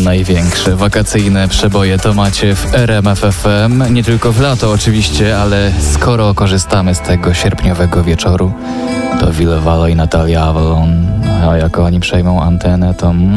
Największe wakacyjne przeboje to macie w RMF FM. Nie tylko w lato oczywiście, ale skoro korzystamy z tego sierpniowego wieczoru, to Ville Valo i Natalia Avalon, a jak oni przejmą antenę, to